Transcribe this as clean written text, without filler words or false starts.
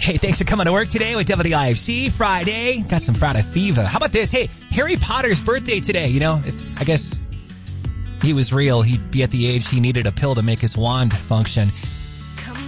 Hey, thanks for coming to work today with WIFC Friday. Got some Friday fever. How about this? Hey, Harry Potter's birthday today. You know, I guess he was real, he'd be at the age he needed a pill to make his wand function.